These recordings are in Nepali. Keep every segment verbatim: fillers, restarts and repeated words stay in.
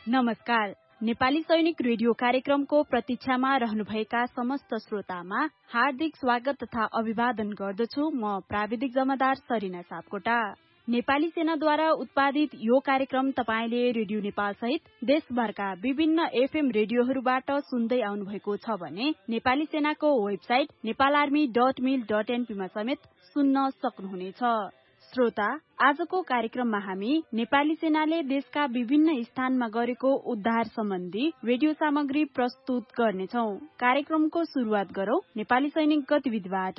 नमस्कार। नेपाली सैनिक रेडियो कार्यक्रमको प्रतीक्षामा रहनुभएका समस्त श्रोतामा हार्दिक स्वागत तथा अभिवादन गर्दछु। म प्राविधिक जमादार सरिना सापकोटा। नेपाली सेनाद्वारा उत्पादित यो कार्यक्रम तपाईले रेडियो नेपाल सहित देशभरका विभिन्न एफएम रेडियोहरूबाट सुन्दै आउनुभएको छ भने नेपाली सेनाको वेबसाइट नेपाल आर्मी डट मिल डट एनपीमा समेत सुन्न सक्नुहुनेछ। श्रोता, आजको कार्यक्रममा हामी नेपाली सेनाले देशका विभिन्न स्थानमा गरेको उद्धार सम्बन्धी रेडियो सामग्री प्रस्तुत गर्नेछौ। कार्यक्रमको सुरुवात गरौं नेपाली सैनिक गतिविधिबाट।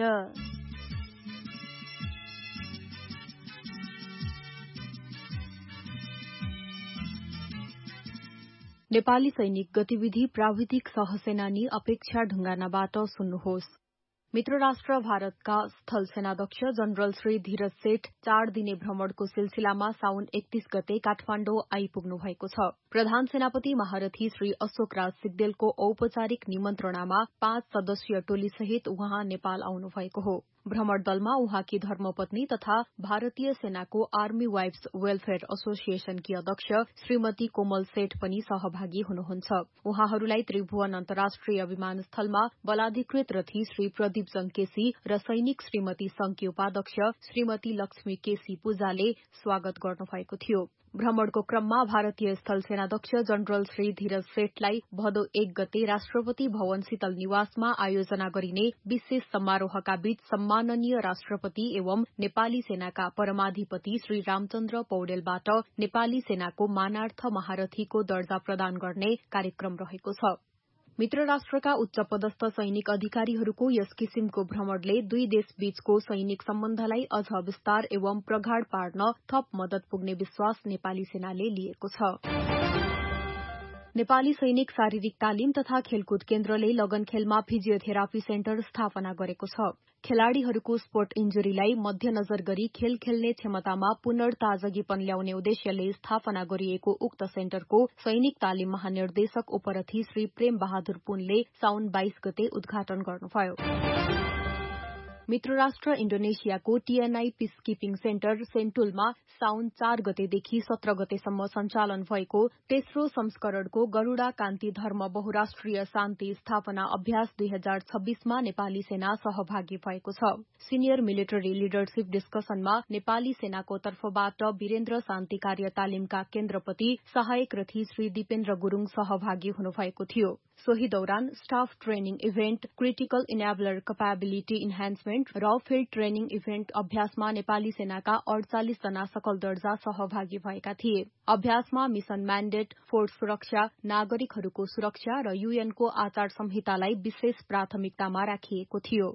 नेपाली सैनिक गतिविधि प्राविधिक सहसेनानी अपेक्षा ढुङ्गानाबाट सुन्नुहोस्। मित्र राष्ट्र भारतका स्थल सेनाध्यक्ष जनरल श्री धीरज सेठ चार दिने भ्रमणको सिलसिलामा साउन एकतीस गते काठमाडौँ आइपुग्नु भएको छ। प्रधान सेनापति महारथी श्री अशोक राज सिग्देलको औपचारिक निमन्त्रणामा पाँच सदस्यीय टोली सहित उहाँ नेपाल आउनु भएको हो। भ्रमण दलमा उहाँकी धर्मपत्नी तथा भारतीय सेनाको आर्मी वाइफ्स वेलफेयर एसोसिएशनकी अध्यक्ष श्रीमती कोमल सेठ पनि सहभागी हुनुहुन्छ। उहाँहरूलाई त्रिभुवन अन्तर्राष्ट्रिय विमानस्थलमा बलाधिकृत रथी श्री प्रदीप जङ केसी र सैनिक श्रीमती संघकी उपाध्यक्ष श्रीमती लक्ष्मी केसी पूजाले स्वागत गर्नुभएको थियो। भ्रमणको क्रममा भारतीय स्थल सेनाध्यक्ष जनरल श्री धीरज सेठलाई भदौ एक गते राष्ट्रपति भवन शीतल निवासमा आयोजना गरिने विशेष समारोहका बीच सम्माननीय राष्ट्रपति एवं नेपाली सेनाका परमाधिपति श्री रामचन्द्र पौडेलबाट नेपाली सेनाको मानार्थ महारथीको दर्जा प्रदान गर्ने कार्यक्रम रहेको छ। मित्र राष्ट्रका उच्च पदस्थ सैनिक अधिकारीहरूको यस किसिमको भ्रमणले दुई देश बीचको सैनिक सम्बन्धलाई अझ विस्तार एवं प्रगाढ़ पार्न थप मदत पुग्ने विश्वास नेपाली सेनाले लिएको छ। नेपाली सैनिक शारीरिक तालिम तथा खेलकुद केन्द्रले लगनखेलमा फिजियोथेरापी सेन्टर स्थापना गरेको छ। खेलाड़ीहरूको स्पोर्ट इन्जुरीलाई मध्यनजर गरी खेल खेल्ने क्षमतामा पुनर्ताजगीपन ल्याउने उद्देश्यले स्थापना गरिएको उक्त सेन्टरको सैनिक तालिम महानिर्देशक उपरथी श्री प्रेम बहादुर पुनले साउन बाइस गते उद्घाटन गर्नुभयो। मित्र राष्ट्र इण्डोनेसियाको टीएनआई पीस किपिङ सेन्टर सेन्टुलमा साउन चार गतेदेखि सत्र गतेसम्म सञ्चालन भएको तेस्रो संस्करणको गरूड़ा कान्ति धर्म बहुराष्ट्रिय शान्ति स्थापना अभ्यास दुई हजार छब्बीसमा नेपाली सेना सहभागी भएको छ। सिनियर मिलिटरी लिडरशिप डिस्कसनमा नेपाली सेनाको तर्फबाट वीरेन्द्र शान्ति कार्य तालिमका केन्द्रपति सहायक रथी श्री दिपेन्द्र गुरूङ सहभागी हुनुभएको थियो। सोही दौरान staff training event, critical enabler capability enhancement र फिल्ड ट्रेनिङ इभेन्ट अभ्यासमा नेपाली सेनाका अड़चालिस जना सकल दर्जा सहभागी भएका थिए। अभ्यासमा मिशन म्यान्डेट, फोर्स सुरक्षा, नागरिकहरूको सुरक्षा र यूएनको आचार संहितालाई विशेष प्राथमिकतामा राखिएको थियो।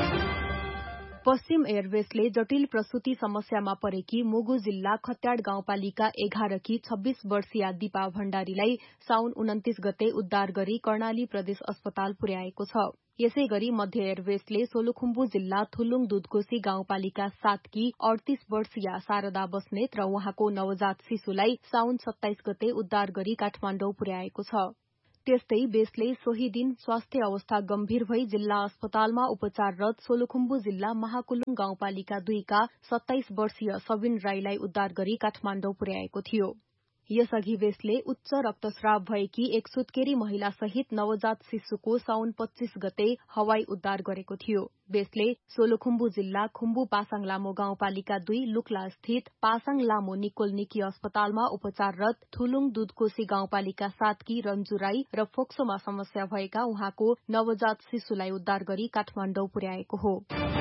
पश्चिम एयरवेजले जटिल प्रसूति समस्यामा परेकी मुगु जिल्ला खत्याड़ गाउँपालिका एघारकी छब्बीस वर्षीया दीपा भण्डारीलाई साउन उन्तिस गते उद्धार गरी कर्णाली प्रदेश अस्पताल पुर्याएको छ। यसै गरी मध्य एयरवेजले सोलुखुम्बु जिल्ला थुलुङ दुधकोशी गाउँपालिका सातकी अडतीस वर्षीया शारदा बस्नेत र उहाँको नवजात शिशुलाई साउन सत्ताइस गते उद्धार गरी काठमाडौँ पुर्याएको छ। त्यस्तै बेसले सोही दिन स्वास्थ्य अवस्था गम्भीर भई जिल्ला अस्पतालमा उपचाररत सोलुखुम्बु जिल्ला महाकुलुङ गाउँपालिका दुईका सत्ताइस वर्षीय सबिन राईलाई उद्धार गरी काठमाडौँ पुर्याएको थियो। यसअघि बेसले उच्च रक्तस्राव भएकी एक सुत्केरी महिला सहित नवजात शिशुको साउन पच्चीस गते हवाई उद्धार गरेको थियो। बेसले सोलुखुम्बु जिल्ला खुम्बु पासाङ लामो गाउँपालिका दुई लुक्ला स्थित पासाङ लामो निकोल्निकी अस्पतालमा उपचाररत थुलुङ दुधकोशी गाउँपालिका सातकी रञ्जु राई र फोक्सोमा समस्या भएका उहाँको नवजात शिशुलाई उद्धार गरी काठमाडौँ पुर्याएको हो।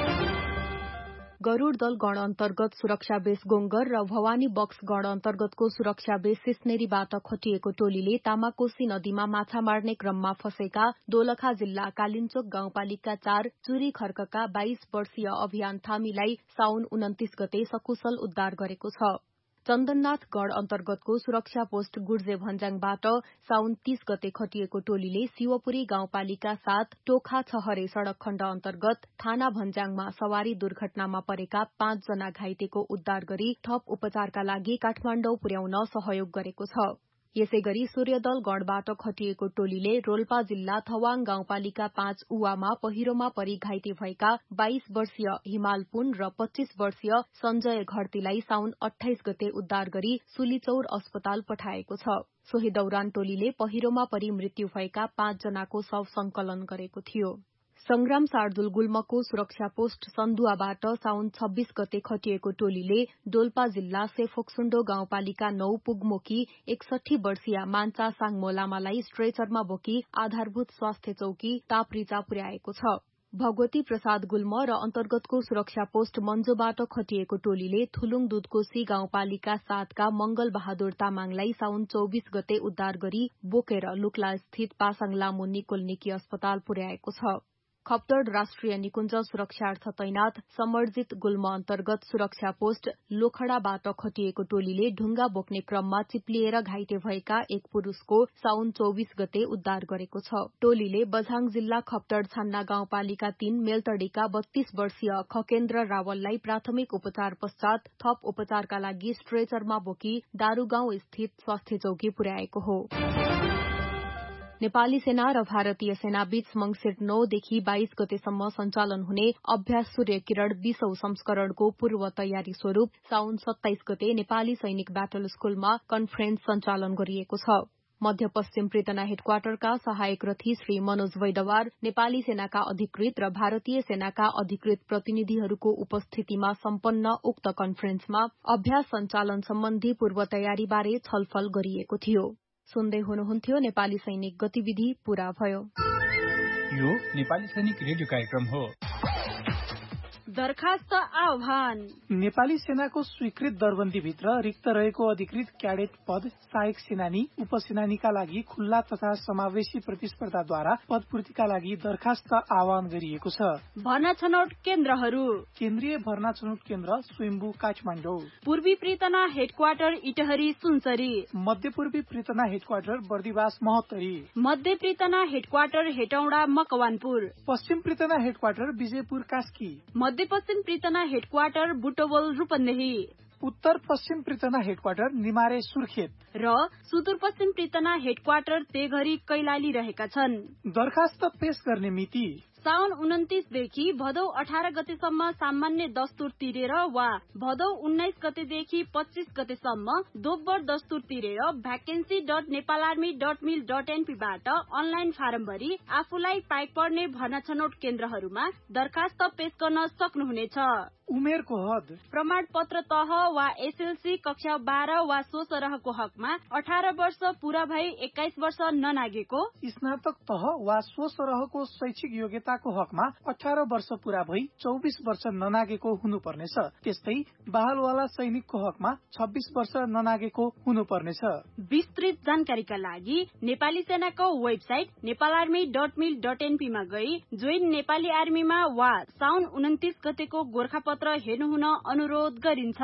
गरूड़ दल गण अन्तर्गत सुरक्षा बेस गोङ्गर र भवानी बक्स गण अन्तर्गतको सुरक्षा बेस सिस्नेरीबाट खटिएको टोलीले तामाकोशी नदीमा माछा मार्ने क्रममा फँसेका दोलखा जिल्ला कालिन्चोक गाउँपालिका चार चुरी खर्कका बाइस वर्षीय अभियान थामीलाई साउन उन्तिस गते सकुशल उद्धार गरेको छ। चन्दननाथ गढ़ अन्तर्गतको सुरक्षा पोस्ट गुर्जे भन्ज्याङबाट साउन तीस गते खटिएको टोलीले शिवपुरी गाउँपालिका सात टोखा छहरे सड़क खण्ड अन्तर्गत थाना भन्ज्याङमा सवारी दुर्घटनामा परेका पाँचजना घाइतेको उद्धार गरी थप उपचारका लागि काठमाडौँ पुर्याउन सहयोग गरेको छ। यसै गरी सूर्यदल गणबाट खटिएको टोलीले रोल्पा जिल्ला थवाङ गाउँपालिका पाँच उवामा पहिरोमा परि घाइते भएका बाइस वर्षीय हिमाल पुन र पच्चीस वर्षीय सञ्जय घरतीलाई साउन अठाइस गते उद्धार गरी सुलीचौर अस्पताल पठाएको छ। सोही दौरान टोलीले पहिरोमा परि मृत्यु भएका पाँच जनाको शव संकलन गरेको थियो। संग्राम शार्दुल गुल्मको सुरक्षा पोस्ट सन्दुवाबाट साउन छब्बीस गते खटिएको टोलीले डोल्पा जिल्ला सेफोक्सुण्डो गाउँपालिका नौ पुगमोकी एकसठी वर्षीय मान्छा साङमो लामालाई स्ट्रेचरमा बोकी आधारभूत स्वास्थ्य चौकी तापरिचा पुर्याएको छ। भगवती प्रसाद गुल्म र अन्तर्गतको सुरक्षा पोस्ट मन्जोबाट खटिएको टोलीले थुलुङ दुधकोशी गाउँपालिका सातका मंगल बहादुर तामाङलाई साउन चौबीस गते उद्धार गरी बोकेर लुक्ला स्थित पासाङ लामो निकोल्निकी अस्पताल पुर्याएको छ। खप्तड राष्ट्रिय निकुञ्ज सुरक्षार्थ तैनात समर्जित गुल्म अन्तर्गत सुरक्षा पोस्ट लोखडाबाट खटिएको टोलीले ढुङ्गा बोक्ने क्रममा चिप्लिएर घाइते भएका एक पुरूषको साउन चौबीस गते उद्धार गरेको छ। टोलीले बझाङ जिल्ला खप्तड छान्ना गाउँपालिका तीन मेलतडीका बत्तीस वर्षीय खकेन्द्र रावललाई प्राथमिक उपचार पश्चात थप उपचारका लागि स्ट्रेचरमा बोकी दारूगाउँ स्थित स्वास्थ्य चौकी पुर्याएको हो। नेपाली सेना र भारतीय सेना बीच मंगिर नौदेखि बाइस गतेसम्म सञ्चालन हुने अभ्यास सूर्य किरण बीसौं संस्करणको पूर्व तयारी स्वरूप साउन सत्ताइस गते नेपाली सैनिक ब्याटल स्कूलमा कन्फरेन्स सञ्चालन गरिएको छ। मध्यपश्चिम प्रितना हेडक्वार्टरका सहायक रथी श्री मनोज वैदवार, नेपाली सेनाका अधिकृत र भारतीय सेनाका अधिकृत प्रतिनिधिहरूको उपस्थितिमा सम्पन्न उक्त कन्फरेन्समा अभ्यास सञ्चालन सम्बन्धी पूर्व तयारीबारे छलफल गरिएको थियो। सुन्दै हुनुहुन्थ्यो नेपाली सैनिक गतिविधि पूरा भयो। यो नेपाली सैनिक रेडियो कार्यक्रम हो। दरखास्त आह्वान। नेपाली सेनाको स्वीकृत दरबन्दीभित्र रिक्त रहेको अधिकृत क्याडेट पद सहायक सेनानी उपसेनानीका लागि खुल्ला तथा समावेशी प्रतिस्पर्धाद्वारा पदपूर्तिका लागि दरखास्त आह्वान गरिएको छ। भर्ना छनौट केन्द्रहरू: केन्द्रीय भर्ना छनौट केन्द्र स्वयम्भू काठमाडौँ, पूर्वी प्रितना हेडक्वार्टर इटहरी सुनसरी, मध्य पूर्वी प्रितना हेडक्वार्टर बर्दिवास महोत्तरी, मध्य प्रितना हेडक्वार्टर हेटौडा मकवानपुर, पश्चिम प्रितना हेडक्वार्टर विजयपुर कास्की, मध्य पश्चिम प्रितना हेडक्वार्टर बुटवल रूपन्देही, उत्तर पश्चिम प्रितना हेडक्वार्टर निमारे सुर्खेत र सुदूरपश्चिम प्रितना हेडक्वार्टर तेघरी कैलाली रहेका छन्। दरखास्त पेश गर्ने मिति साउन उन्तिसदेखि भदौ अठार गतेसम्म सामान्य दस्तुर तिरेर वा भदौ उन्नाइस गतेदेखि पच्चीस गतेसम्म दोब्बर दस्तुर तिरेर vacancy dot Nepal army dot मिल डट एनपीबाट अनलाइन फारम भरी आफूलाई पाइक पर्ने भर्ना छनौट केन्द्रहरूमा दरखास्त पेश गर्न सक्नुहुनेछ। उमेरको हद: प्रमाण पत्र तह वा एसएलसी कक्षा बाह्र वा सो सरहको हकमा अठार वर्ष पूरा भई एक्काइस वर्ष ननागेको, स्नातक तह वा सो सरहको शैक्षिक योग्यताको हकमा अठार वर्ष पूरा भई चौबिस वर्ष ननागेको हुनुपर्नेछ। त्यस्तै बहालवाला सैनिकको हकमा छब्बीस वर्ष ननागेको हुनुपर्नेछ। विस्तृत जानकारीका लागि नेपाली सेनाको वेबसाइट नेपाल आर्मी डट मिल डट एनपीमा गई जोइन नेपाली आर्मीमा वा साउन उन्तिस गतेको गोर्खापत्र हेर्नु हुन अनुरोध गरिन्छ।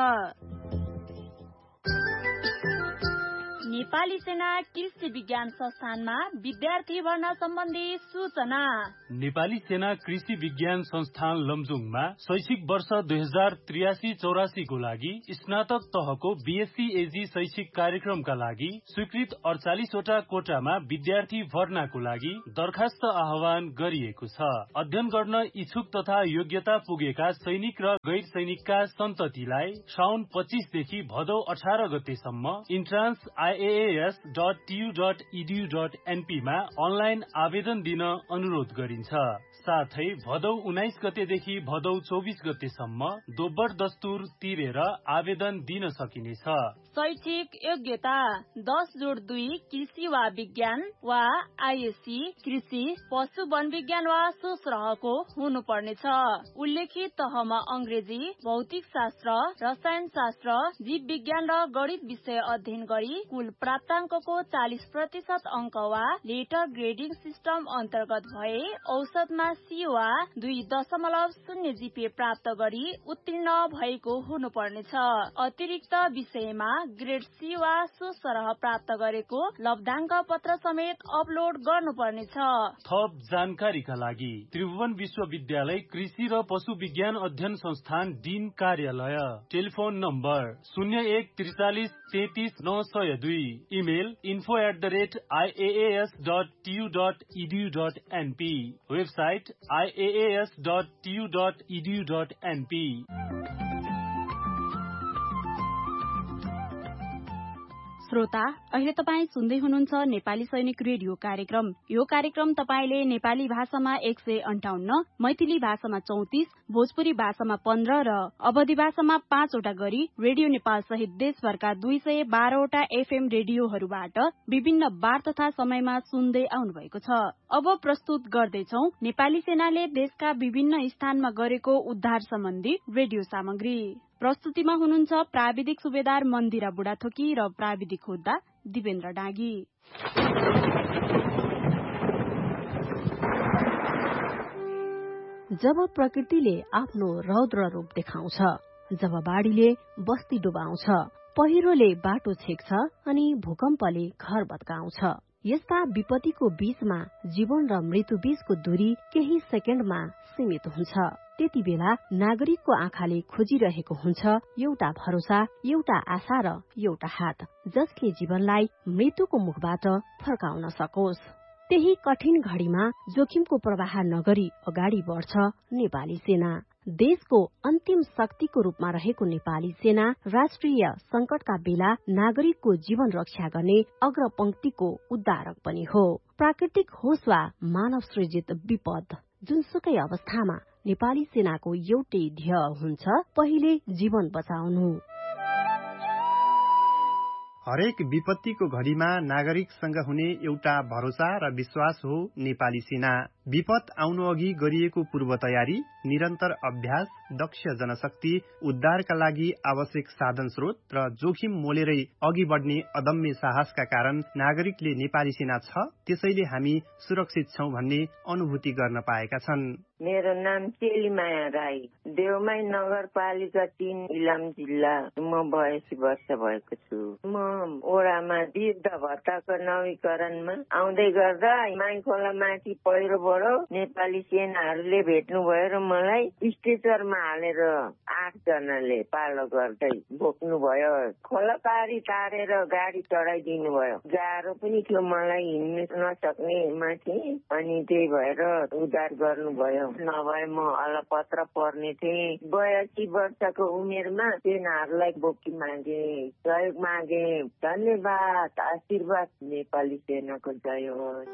नेपाली सेना कृषि विज्ञान संस्थानमा विद्यार्थी भर्ना सम्बन्धी सूचना। नेपाली सेना कृषि विज्ञान संस्थान लमजुङमा शैक्षिक वर्ष दुई हजार त्रियासी चौरासीको लागि स्नातक तहको बीएससी एजी शैक्षिक कार्यक्रमका लागि स्वीकृत अडचालिसवटा कोटामा विद्यार्थी भर्नाको लागि दरखास्त आह्वान गरिएको छ। अध्ययन गर्न इच्छुक तथा योग्यता पुगेका सैनिक र गैर सैनिकका सन्ततिलाई साउन पच्चीसदेखि भदौ अठार गतेसम्म entrance IAS dot TU dot edu dot एनपीमा online आवेदन दिन अनुरोध गरिन्छ। साथै भदौ उन्नाइस गतेदेखि भदौ चौबिस गतेसम्म दोब्बर दस्तुर तिरेर आवेदन दिन सकिनेछ। शैक्षिक योग्यता: दस जोड दुई कृषि वा विज्ञान वा आइएससी कृषि पशु वन विज्ञान वा सोसरहको हुनुपर्नेछ। उल्लेखित तहमा अंग्रेजी, भौतिक शास्त्र, रसायन शास्त्र, जीव विज्ञान र गणित विषय अध्ययन गरी कुल प्राप्ताङ्कको चालिस प्रतिशत अंक वा लेटर ग्रेडिङ सिस्टम अन्तर्गत भए औसतमा सी वा दुई दशमलव शून्य जीपीए प्राप्त गरी उत्तीर्ण भएको हुनुपर्नेछ। अतिरिक्त विषयमा ग्रेड सी वा सो सरह प्राप्त गरेको लब्धाङ्क पत्र समेत अपलोड गर्नुपर्नेछ। थप जानकारीका लागि त्रिभुवन विश्वविद्यालय कृषि र पशु विज्ञान अध्ययन संस्थान डीन कार्यालय, टेलिफोन नम्बर शून्य एक त्रिचालिस तेत्तिस नौ सय दुई, email info at the rate IAS dot TU dot edu dot NP, website IAS dot TU dot edu dot NP. श्रोता, अहिले तपाईँ सुन्दै हुनुहुन्छ नेपाली सैनिक रेडियो कार्यक्रम। यो कार्यक्रम तपाईले नेपाली भाषामा एक सय अन्ठाउन्न, मैथिली भाषामा चौतिस, भोजपुरी भाषामा पन्ध्र र अवधी भाषामा पाँचवटा गरी रेडियो नेपाल सहित देशभरका दुई सय बाह्रवटा एफएम रेडियोहरूबाट विभिन्न बार तथा समयमा सुन्दै आउनु भएको छ। अब प्रस्तुत गर्दैछौ नेपाली सेनाले देशका विभिन्न स्थानमा गरेको उद्धार सम्बन्धी रेडियो सामग्री। प्रस्तुतिमा हुनुहुन्छ प्राविधिक सुबेदार मन्दिरा बुढाथोकी र प्राविधिक हुद्दा दिवेन्द्र डाँगी। जब प्रकृतिले आफ्नो रौद्र रूप देखाउँछ, जब बाढीले बस्ती डुबाउँछ, पहिरोले बाटो छेक्छ अनि भूकम्पले घर भत्काउँछ, यस्ता विपत्तिको बीचमा जीवन र मृत्यु बीचको दूरी केही सेकेन्डमा सीमित हुन्छ। त्यति बेला नागरिकको आँखाले खोजिरहेको हुन्छ एउटा भरोसा, एउटा आशा र एउटा हात, जसले जीवनलाई मृत्युको मुखबाट फर्काउन सकोस्। त्यही कठिन घड़ीमा जोखिमको प्रवाह नगरी अगाडि बढ्छ नेपाली सेना। देशको अन्तिम शक्तिको रूपमा रहेको नेपाली सेना राष्ट्रिय संकटका बेला नागरिकको जीवन रक्षा गर्ने अग्रपंक्तिको उद्धारक पनि हो। प्राकृतिक होस् वा मानव सृजित विपद, जुनसुकै अवस्थामा नेपाली सेनाको एउटै ध्येय हुन्छ, पहिले जीवन बचाउनु। हरेक विपत्तिको घडीमा नागरिकसँग हुने एउटा भरोसा र विश्वास हो नेपाली सेना। विपद आउनु अघि गरिएको पूर्व तयारी, निरन्तर अभ्यास, दक्ष जनशक्ति, उद्धारका लागि आवश्यक साधन स्रोत र जोखिम मोलेरै अघि बढ्ने अदम्य साहसका कारण नागरिकले नेपाली सेना छ, त्यसैले हामी सुरक्षित छौं भन्ने अनुभूति गर्न पाएका छन्। मेरो नाम चेलीमाया राई, देउमाई नगरपालिका तीन, इलाम जिल्ला। म बयासी वर्ष भएको छु। म ओडामा वृद्ध भत्ताको नवीकरणमा आउँदै गर्दा माई खोला माथि पहिरोबाट नेपाली सेनाहरूले भेट्नु भयो र मलाई स्ट्रेचरमा हालेर आठ जनाले पालो गर्दै बोक्नु भयो। खोला पारी तारेर गाडी चढाइदिनु भयो। गाह्रो पनि थियो मलाई, हिँड्नु नसक्ने माथि, अनि त्यही भएर उद्धार गर्नुभयो। नभए म अलपत्र पर्ने थिएँ। बयासी वर्षको उमेरमा सेनाहरूलाई बोकी मागे, सहयोग मागे। धन्यवाद, आशीर्वाद। नेपाली सेनाको जय होस्।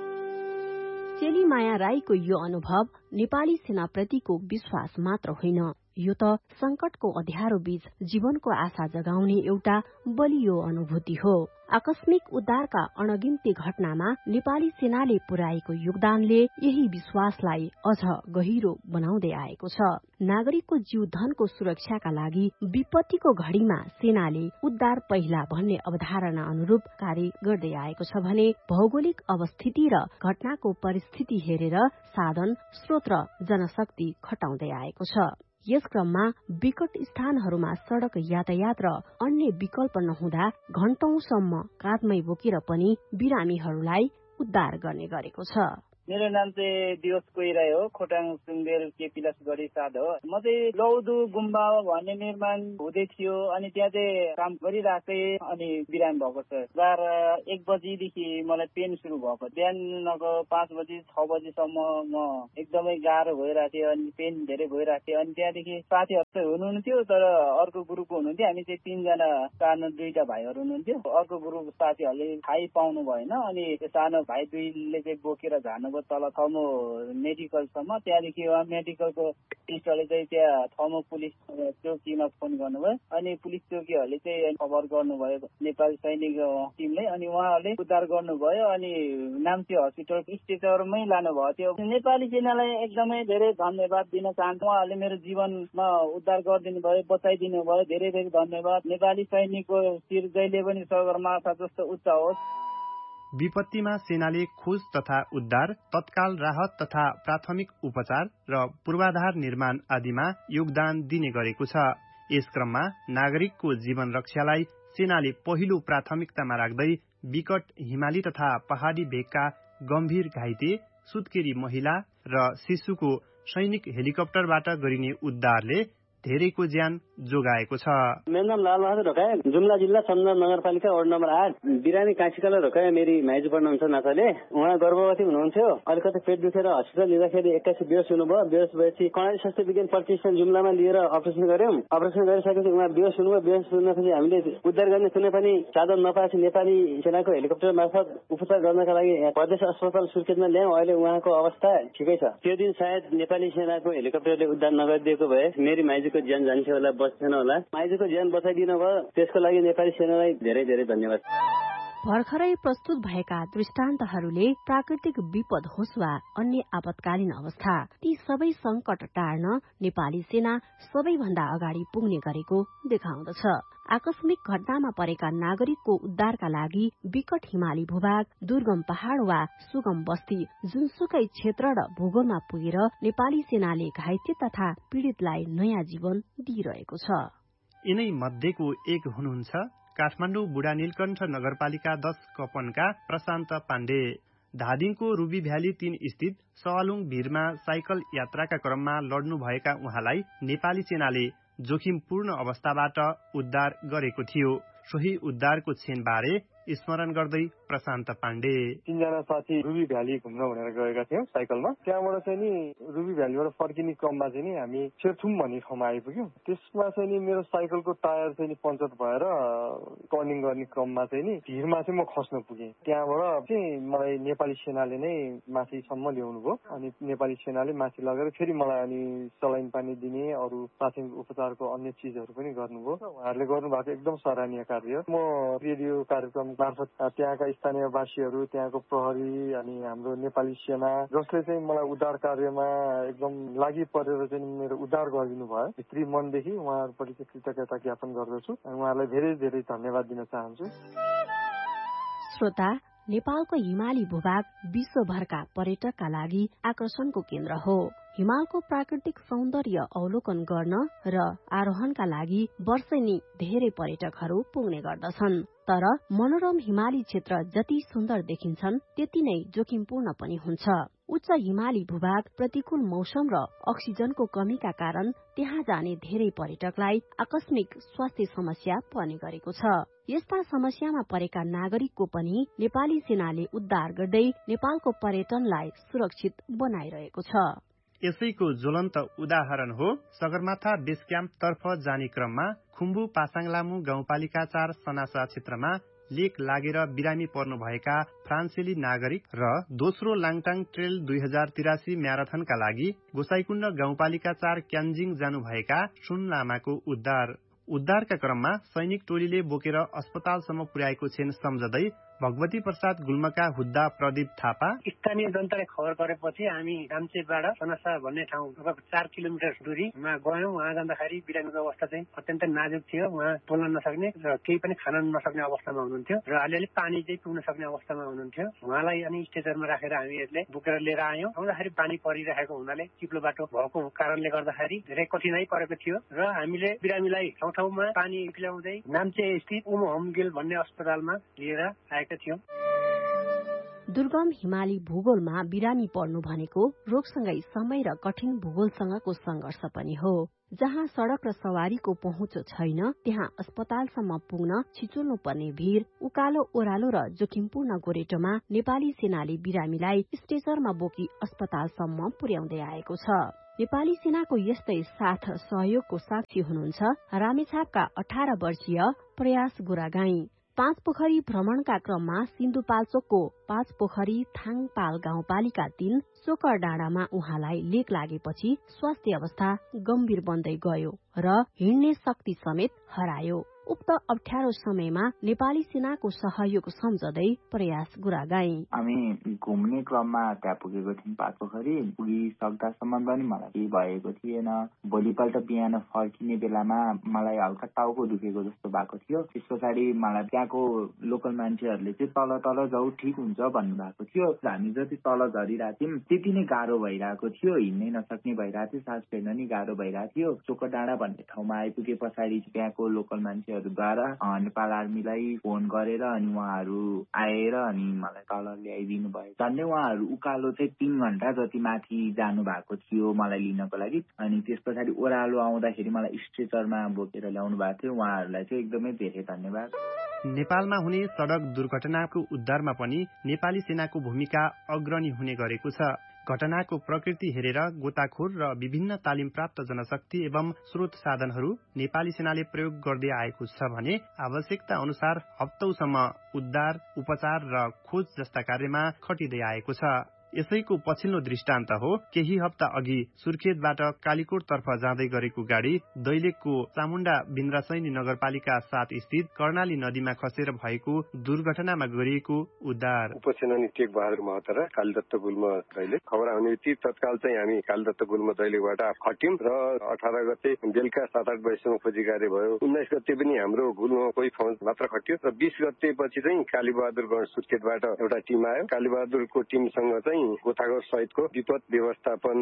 चेलीमाया राईको यो अनुभव नेपाली सेनाप्रतिको विश्वास मात्र होइन, यो त संकटको अँध्यारो बीच जीवनको आशा जगाउने एउटा बलियो अनुभूति हो। आकस्मिक उद्धारका अणगिन्ती घटनामा नेपाली सेनाले पुर्याएको योगदानले यही विश्वासलाई अझ गहिरो बनाउँदै आएको छ। नागरिकको जीव धनको सुरक्षाका लागि विपत्तिको घड़ीमा सेनाले उद्धार पहिला भन्ने अवधारणा अनुरूप कार्य गर्दै आएको छ भने भौगोलिक अवस्थिति र घटनाको परिस्थिति हेरेर साधन, स्रोत र जनशक्ति खटाउँदै आएको छ। यस क्रममा विकट स्थानहरूमा सड़क यातायात र अन्य विकल्प नहुँदा घण्टौंसम्म काँधमै बोकेर पनि बिरामीहरूलाई उद्धार गर्ने गरेको छ। मेरो नाम चाहिँ दिवस कोइराई हो, खोटाङ सुङ्गेल केपिलास गढी साध हो। म चाहिँ लौदु गुम्बा भन्ने निर्माण हुँदै थियो, अनि त्यहाँ चाहिँ काम गरिरहेकै अनि बिरामी भएको छ। बार एक बजीदेखि मलाई पेन सुरु भएको, बिहानको पाँच बजी छ बजीसम्म म एकदमै गाह्रो भइरहेको थियो, अनि पेन धेरै भइरहेको थियो। अनि त्यहाँदेखि साथीहरू चाहिँ हुनुहुन्थ्यो, तर अर्को ग्रुपको हुनुहुन्थ्यो। हामी चाहिँ तिनजना सानो दुईटा भाइहरू हुनुहुन्थ्यो। अर्को ग्रुप साथीहरूले थाहै पाउनु भएन, अनि त्यो सानो भाइ दुईले चाहिँ बोकेर जानु तल थमो मेडिकलसम्म। त्यहाँदेखि उहाँ मेडिकलको पुलिसहरूले चाहिँ त्यहाँ थमो पुलिस चौकीमा फोन गर्नुभयो, अनि पुलिस चौकीहरूले चाहिँ खबर गर्नुभयो नेपाली सैनिक टिमले, अनि उहाँहरूले उद्धार गर्नुभयो। अनि नाम्ची हस्पिटल स्ट्रेचरमै लानुभएको थियो। नेपाली सेनालाई एकदमै धेरै धन्यवाद दिन चाहन्छु। उहाँहरूले मेरो जीवनमा उद्धार गरिदिनु भयो, बचाइदिनु भयो। धेरै धेरै धन्यवाद। नेपाली सैनिकको शिर जहिले पनि सगरमाथा जस्तो उच्च होस्। विपत्तिमा सेनाले खोज तथा उद्धार, तत्काल राहत तथा प्राथमिक उपचार र पूर्वाधार निर्माण आदिमा योगदान दिने गरेको छ। यस क्रममा नागरिकको जीवन रक्षालाई सेनाले पहिलो प्राथमिकतामा राख्दै विकट हिमाली तथा पहाडी भेगका गम्भीर घाइते, सुत्केरी महिला र शिशुको सैनिक हेलिकप्टरबाट गरिने उद्धारले धेरैको ज्यान जोगाएको छ। मेरो नाम लालबहादुर ढोकाया, जुम्ला जिल्ला चन्द्र नगरपालिका वार्ड नम्बर आठ। बिरामी काँसीकाला ढोकाया मेरी माइजू पर्नुहुन्छ नाताले। उहाँ गर्भवती हुनुहुन्थ्यो। अलिकति पेट दुखेर हस्पिटल लिँदाखेरि एक्कासी बेहोस हुनुभयो। बेहोस भएपछि कर्णाली स्वास्थ्य विज्ञान प्रतिष्ठान जुम्लामा लिएर अपरेसन गर्यौं। अपरेसन गरिसकेपछि उहाँ बेहोस हुनुभयो। बेहोस हुँदाखेरि हामीले उद्धार गर्ने कुनै पनि साधन नपाएपछि नेपाली सेनाको हेलिकप्टर मार्फत उपचार गर्नका लागि प्रदेश अस्पताल सुर्खेतमा ल्यायौं। अहिले उहाँको अवस्था ठिकै छ। त्यो दिन सायद नेपाली सेनाको हेलिकप्टरले उद्धार नगरिदिएको भए मेरी माइजू ज्यान जान्थ्यो होला, बच्थेन होला। माइजूको ज्यान बचाइदिनु भयो, त्यसको लागि नेपाली सेनालाई धेरै धेरै धन्यवाद। भर्खरै प्रस्तुत भएका दृष्टान्तहरूले प्राकृतिक विपद होस् वा अन्य आपतकालीन अवस्था, ती सबै संकट टार्न नेपाली सेना सबैभन्दा अगाडि पुग्ने गरेको देखाउँदछ। आकस्मिक घटनामा परेका नागरिकको उद्धारका लागि विकट हिमाली भूभाग, दुर्गम पहाड़ वा सुगम बस्ती, जुनसुकै क्षेत्र र भूगोलमा पुगेर नेपाली सेनाले घाइते तथा पीड़ितलाई नयाँ जीवन दिइरहेको छ। यिनै मध्येको एक हुनुहुन्छ काठमाडौँ बुढा नीलकण्ठ नगरपालिका दश कपनका प्रशान्त पाण्डे। धादिङको रुबी भ्याली तीन स्थित सवालुङ भीरमा साइकल यात्राका क्रममा लड्नु भएका उहाँलाई नेपाली सेनाले जोखिमपूर्ण अवस्थाबाट उद्धार गरेको थियो। सोही उद्धारको क्षणबारे स्मरण गर्दै प्रशान्त पाण्डे, तीनजना साथी रुबी भ्याली घुम्न भनेर गएका थियौं साइकलमा। त्यहाँबाट चाहिँ नि रुबी भ्यालीबाट फर्किने क्रममा चाहिँ नि हामी सेर्थुम भन्ने ठाउँमा आइपुग्यौं। त्यसमा चाहिँ नि मेरो साइकलको टायर चाहिँ नि पञ्चर भएर टर्निङ गर्ने क्रममा चाहिँ नि भिरमा चाहिँ म खस्न पुगेँ। त्यहाँबाट चाहिँ मलाई नेपाली सेनाले नै माथिसम्म ल्याउनु भयो। अनि नेपाली सेनाले माथि लगेर फेरि मलाई अनि सलाइन पानी दिने, अरू प्राथमिक उपचारको अन्य चिजहरू पनि गर्नुभयो। उहाँहरूले गर्नुभएको एकदम सराहनीय कार्य। म रेडियो कार्यक्रम मार्फत त्यहाँका स्थानीयवासीहरू, त्यहाँको प्रहरी अनि हाम्रो नेपाली सेना जसले चाहिँ मलाई उद्धार कार्यमा एकदम लागि परेर चाहिँ मेरो उद्धार गरिदिनु भयो, भित्री मनदेखि उहाँहरूप्रति चाहिँ कृतज्ञता ज्ञापन गर्दछु अनि उहाँहरूलाई धेरै धेरै धन्यवाद दिन चाहन्छु। श्रोता, नेपालको हिमाली भूभाग विश्वभरका पर्यटकका लागि आकर्षणको केन्द्र हो। हिमालको प्राकृतिक सौन्दर्य अवलोकन गर्न र आरोहणका लागि वर्षैनी धेरै पर्यटकहरू पुग्ने गर्दछन्। तर मनोरम हिमाली क्षेत्र जति सुन्दर देखिन्छन् त्यति नै जोखिमपूर्ण पनि हुन्छ। उच्च हिमाली भूभाग, प्रतिकूल मौसम र अक्सिजनको कमीका कारण त्यहाँ जाने धेरै पर्यटकलाई आकस्मिक स्वास्थ्य समस्या पर्ने गरेको छ। यस्ता समस्यामा परेका नागरिकको पनि नेपाली सेनाले उद्धार गर्दै नेपालको पर्यटनलाई सुरक्षित बनाइरहेको छ। यसैको ज्वलन्त उदाहरण हो सगरमाथा बेस क्याम्प तर्फ जाने क्रममा खुम्बु पासाङलामु गाउँपालिका चार सनासा क्षेत्रमा लेक लागेर बिरामी पर्नुभएका फ्रान्सेली नागरिक र दोस्रो लाङटाङ ट्रेल दुई हजार तिरासी म्याराथनका लागि गोसाईकुण्ड गाउँपालिका चार क्यान्जिङ जानुभएका सुन लामाको उद्धार। उद्धारका क्रममा सैनिक टोलीले बोकेर अस्पतालसम्म पुर्याएको क्षण सम्झदै भगवती प्रसाद गुल्मका हुद्दा प्रदीप थापा, स्थानीय जनताले खबर गरेपछि हामी नाम्चेबाट सनासा भन्ने ठाउँ चार किलोमिटर दूरीमा गयौं। उहाँ जाँदाखेरि बिरामीको अवस्था चाहिँ अत्यन्तै नाजुक थियो। उहाँ बोल्न नसक्ने र केही पनि खान नसक्ने अवस्थामा हुनुहुन्थ्यो र अलिअलि पानी चाहिँ पिउन सक्ने अवस्थामा हुनुहुन्थ्यो। उहाँलाई अनि स्टेजरमा राखेर हामीहरूले बोकेर लिएर आयौं। आउँदाखेरि पानी परिरहेको हुनाले चिप्लो बाटो भएको कारणले गर्दाखेरि धेरै कठिनाई परेको थियो र हामीले बिरामीलाई ठाउँ ठाउँमा पानी पिलाउँदै नाम्चे स्थित उम होमगेल भन्ने अस्पतालमा लिएर आएका थियौं। दुर्गम हिमाली भूगोलमा बिरामी पर्नु भनेको रोगसँगै समय र कठिन भूगोलसँगको संघर्ष पनि हो। जहाँ सड़क र सवारीको पहुँच छैन त्यहाँ अस्पतालसम्म पुग्न छिचोल्नु पर्ने भीड़, उकालो ओह्रालो र जोखिमपूर्ण गोरेटोमा नेपाली सेनाले बिरामीलाई स्ट्रेचरमा बोकी अस्पतालसम्म पुर्याउँदै आएको छ। नेपाली सेनाको यस्तै साथ सहयोगको साक्षी हुनुहुन्छ रामेछापका अठार वर्षीय प्रयास गुरागाई। पाँच पोखरी भ्रमणका क्रममा सिन्धुपाल्चोकको पाँच पोखरी थाङपाल गाउँपालिका तीन सोकर डाँडामा उहाँलाई लेक लागेपछि स्वास्थ्य अवस्था गम्भीर बन्दै गयो र हिँड्ने शक्ति समेत हरायो। उक्त अप्ठ्यारो समयमा नेपाली सेनाको सहयोग सम्झदै प्रयास गुरागाई। हामी घुम्ने क्रममा त्यहाँ पुगेको थियौँ पाँच पोखरी। पुगिसक्दासम्म पनि मलाई केही भएको थिएन। भोलिपल्ट बिहान फर्किने बेलामा मलाई हल्का टाउको दुखेको जस्तो भएको थियो। त्यस पछाडि मलाई त्यहाँको लोकल मान्छेहरूले चाहिँ तल तल जाऊ ठिक हुन्छ भन्नुभएको थियो। हामी जति तल झरिरहेको थियौँ त्यति नै गाह्रो भइरहेको थियो। हिँड्नै नसक्ने भइरहेको थियो, सास फेर्न नि गाह्रो भइरहेको थियो। चोकर डाँडा भन्ने ठाउँमा आइपुगे पछाडि त्यहाँको लोकल मान्छेहरू एजेन्सीहरूद्वारा नेपाल आर्मीलाई फोन गरेर अनि उहाँहरू आएर अनि मलाई तल ल्याइदिनु भयो। झन्डै उहाँहरू उकालो चाहिँ तीन घण्टा जति माथि जानु भएको थियो मलाई लिनको लागि। अनि त्यस पछाडि ओह्रालो आउँदाखेरि मलाई स्ट्रेचरमा बोकेर ल्याउनु भएको थियो। उहाँहरूलाई चाहिँ एकदमै धेरै धन्यवाद। नेपालमा हुने सड़क दुर्घटनाको उद्धारमा पनि नेपाली सेनाको भूमिका अग्रणी हुने गरेको छ। घटनाको प्रकृति हेरेर गोताखोर र विभिन्न तालिम प्राप्त जनशक्ति एवं स्रोत साधनहरू नेपाली सेनाले प्रयोग गर्दै आएको छ भने आवश्यकता अनुसार हप्तौसम्म उद्धार, उपचार र खोज जस्ता कार्यमा खटिँदै आएको छ। यसैको पछिल्लो दृष्टान्त हो केही हप्ता अघि सुर्खेतबाट कालीकोट तर्फ जाँदै गरेको गाडी दैलेखको चामुण्डा बिन्द्रासैनी नगरपालिका सात स्थित कर्णाली नदीमा खसेर भएको दुर्घटनामा गरिएको उद्धार। उपसेनानी टेक बहादुर महतो र कालीदत्त गुल्म दैलेख खबर आउने बित्तिकै तत्काल चाहिँ हामी कालीदत्त गुल्म दैलेखबाट खट्यौं र अठार गते बेलुका सात आठ बजीसम्म खोजी कार्य भयो। उन्नाइस गते पनि हाम्रो गुल्मकोही फौज मात्र खट्यो र बीस गते पछि चाहिँ कालीबहादुर गण सुर्खेतबाट एउटा टिम आयो। कालीबहादुरको टिमसँग चाहिँ गोताखोर सहितको विपद व्यवस्थापन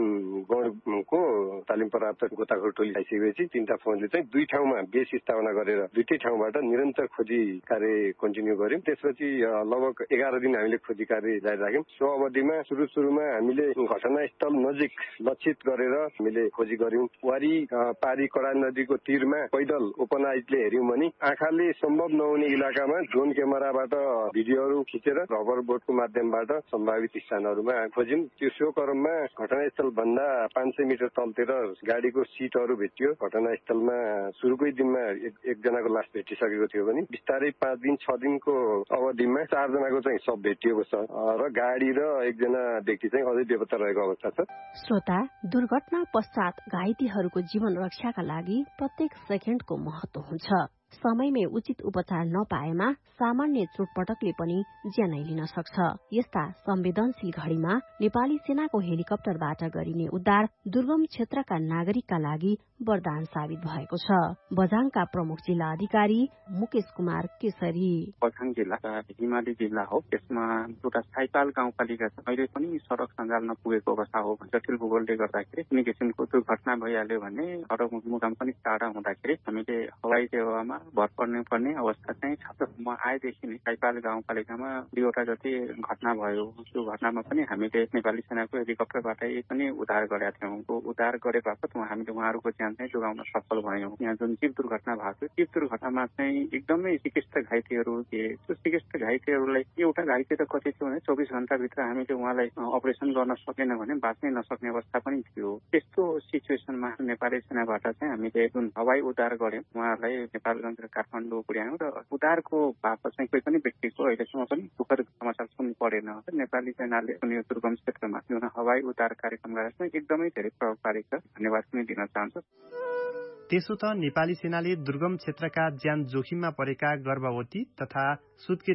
गणको तालिम प्राप्त गोताखोर टोली आइसकेपछि तीनटा फौजले चाहिँ दुई ठाउँमा बेस स्थापना गरेर दुईटै ठाउँबाट निरन्तर खोजी कार्य कन्टिन्यू गर्यौं। त्यसपछि लगभग एघार दिन हामीले खोजी कार्य जारी राख्यौं। सो अवधिमा सुरु सुरुमा हामीले घटनास्थल नजिक लक्षित गरेर हामीले खोजी गर्यौं। वारी पारी कडा नदीको तीरमा पैदल ओपन आइजले हेर्यौं भने आँखाले सम्भव नहुने इलाकामा ड्रोन क्यामेराबाट भिडियोहरू खिचेर रबर बोटको माध्यमबाट सम्भावित स्थानहरूमा खोज्यौं। त्यो सो क्रममा घटनास्थल भन्दा पाँच सय मिटर तलतिर गाडीको सिटहरू भेटियो। घटनास्थलमा सुरुकै दिनमा एकजनाको लास भेटिसकेको थियो भने बिस्तारै पाँच दिन छ दिनको अवधिमा चारजनाको चाहिँ शव भेटिएको छ र गाडी र एकजना व्यक्ति चाहिँ अझै बेपत्ता रहेको अवस्था छ। श्रोता, दुर्घटना पश्चात घाइतेहरूको जीवन रक्षाका लागि प्रत्येक सेकेन्डको महत्व हुन्छ। समयमै उचित उपचार नपाएमा सामान्य चोटपटकले पनि ज्यानै लिन सक्छ। यस्ता संवेदनशील घड़ीमा नेपाली सेनाको हेलिकप्टरबाट गरिने उद्धार दुर्गम क्षेत्रका नागरिकका लागि वरदान साबित भएको छ। बझाङका प्रमुख जिल्ला अधिकारी मुकेश कुमार केसरी। बझाङ जिल्ला हिमाली जिल्ला हो। यसमा एउटा साइपाल गाउँपालिका छ। अहिले पनि सड़क सञ्जाल नपुगेको अवस्था हो। जटिल भूगोलले गर्दाखेरि कुनै किसिमको दुर्घटना भइहाल्यो भने सडकमुकाम पनि टाढा हुँदाखेरि हामीले हवाई सेवामा भर पर्ने पर्ने अवस्था चाहिँ छ। म आएदेखि नै साइपाल गाउँपालिकामा दुईवटा जति घटना भयो। त्यो घटनामा पनि हामीले नेपाली सेनाको हेलिकप्टरबाटै पनि उद्धार गरेका थियौँ। उद्धार गरे बापत हामीले उहाँहरूको ज्यान चाहिँ जोगाउन सफल भयौँ। यहाँ जुन जीव दुर्घटना भएको थियो त्यो दुर्घटनामा चाहिँ एकदमै चिकित्सक घाइतेहरू थिए। त्यो चिकित्सक घाइतेहरूलाई एउटा घाइते त कति थियो भने चौबिस घण्टाभित्र हामीले उहाँलाई अपरेसन गर्न सकेन भने बाँच्नै नसक्ने अवस्था पनि थियो। त्यस्तो सिचुएसनमा नेपाली सेनाबाट चाहिँ हामीले जुन हवाई उद्धार गर्यौँ उहाँहरूलाई नेपालगञ्ज र काठमाडौँ पुर्यायौँ र उद्धारको बापत चाहिँ कोही पनि व्यक्तिको अहिलेसम्म पनि दुःखद समाचार सुन्नु परेन। नेपाली सेनाले कुनै दुर्गम क्षेत्रमा जुन हवाई उद्धार कार्यक्रम गरेर चाहिँ एकदमै धेरै प्रभावकारी छ। धन्यवाद पनि दिन चाहन्छु। त्यसो त नेपाली सेनाले दुर्गम क्षेत्रका ज्यान जोखिममा परेका गर्भवती तथा सुत्केरी